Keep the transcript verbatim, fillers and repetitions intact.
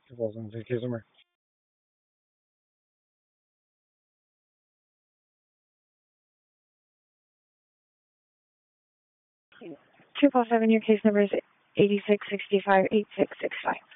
two thousand six case number. Triple seven, your case number is eighty six sixty five eight six six five.